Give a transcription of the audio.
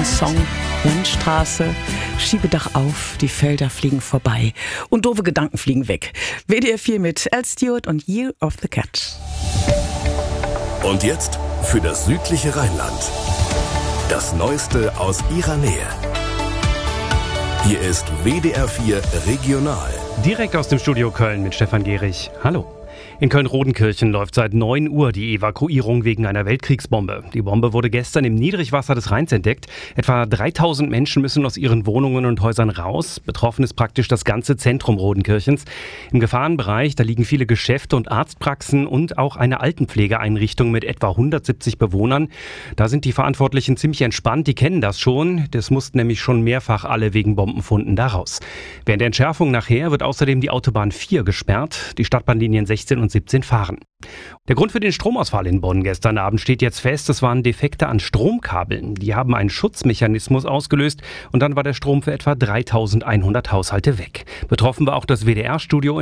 Song. Landstraße, Schiebedach auf, die Felder fliegen vorbei und doofe Gedanken fliegen weg. WDR 4 mit Al Stewart und Year of the Cat. Und jetzt für das südliche Rheinland. Das Neueste aus ihrer Nähe. Hier ist WDR 4 Regional. Direkt aus dem Studio Köln mit Stefan Gehrig. Hallo. In Köln-Rodenkirchen läuft seit 9 Uhr die Evakuierung wegen einer Weltkriegsbombe. Die Bombe wurde gestern im Niedrigwasser des Rheins entdeckt. Etwa 3000 Menschen müssen aus ihren Wohnungen und Häusern raus. Betroffen ist praktisch das ganze Zentrum Rodenkirchens. Im Gefahrenbereich, da liegen viele Geschäfte und Arztpraxen und auch eine Altenpflegeeinrichtung mit etwa 170 Bewohnern. Da sind die Verantwortlichen ziemlich entspannt, die kennen das schon. Das mussten nämlich schon mehrfach alle wegen Bombenfunden da raus. Während der Entschärfung nachher wird außerdem die Autobahn 4 gesperrt. Die Stadtbahnlinien 16 und 17 fahren. Der Grund für den Stromausfall in Bonn gestern Abend steht jetzt fest. Es waren Defekte an Stromkabeln. Die haben einen Schutzmechanismus ausgelöst und dann war der Strom für etwa 3100 Haushalte weg. Betroffen war auch das WDR-Studio